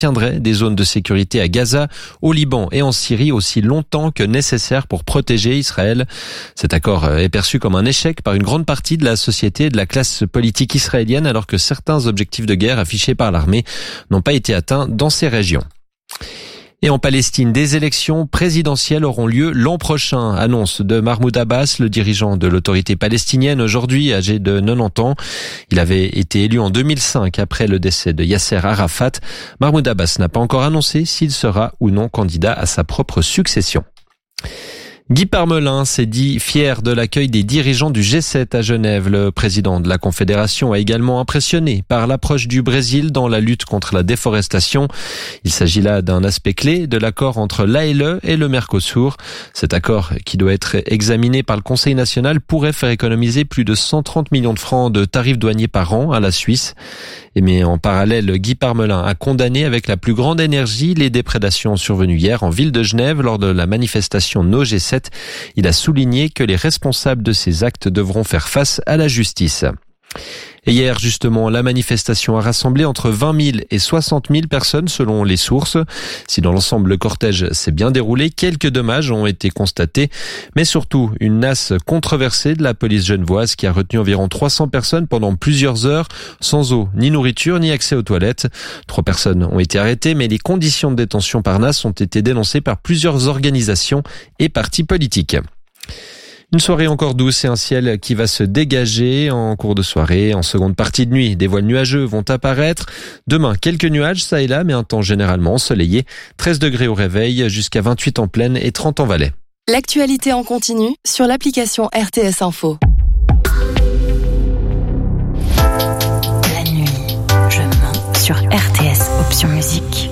tiendrait des zones de sécurité à Gaza, au Liban et en Syrie aussi longtemps que nécessaire pour protéger Israël. Cet accord est perçu comme un échec par une grande partie de la société et de la classe politique israélienne alors que certains objectifs de guerre affichés par l'armée n'ont pas été atteints dans ces régions. Et en Palestine, des élections présidentielles auront lieu l'an prochain. Annonce de Mahmoud Abbas, le dirigeant de l'autorité palestinienne, aujourd'hui âgé de 90 ans. Il avait été élu en 2005 après le décès de Yasser Arafat. Mahmoud Abbas n'a pas encore annoncé s'il sera ou non candidat à sa propre succession. Guy Parmelin s'est dit fier de l'accueil des dirigeants du G7 à Genève. Le président de la Confédération a également impressionné par l'approche du Brésil dans la lutte contre la déforestation. Il s'agit là d'un aspect clé de l'accord entre l'ALE et le Mercosur. Cet accord, qui doit être examiné par le Conseil national, pourrait faire économiser plus de 130 millions de francs de tarifs douaniers par an à la Suisse. Mais en parallèle, Guy Parmelin a condamné avec la plus grande énergie les déprédations survenues hier en ville de Genève lors de la manifestation No G7. Il a souligné que les responsables de ces actes devront faire face à la justice. Et hier, justement, la manifestation a rassemblé entre 20 000 et 60 000 personnes selon les sources. Si dans l'ensemble le cortège s'est bien déroulé, quelques dommages ont été constatés, mais surtout une nasse controversée de la police genevoise qui a retenu environ 300 personnes pendant plusieurs heures, sans eau, ni nourriture, ni accès aux toilettes. 3 personnes ont été arrêtées, mais les conditions de détention par nasse ont été dénoncées par plusieurs organisations et partis politiques. Une soirée encore douce et un ciel qui va se dégager en cours de soirée. En seconde partie de nuit, des voiles nuageux vont apparaître. Demain, quelques nuages, ça et là, mais un temps généralement ensoleillé. 13 degrés au réveil, jusqu'à 28 en plaine et 30 en Valais. L'actualité en continu sur l'application RTS Info. La nuit, je mens sur RTS Option Musique.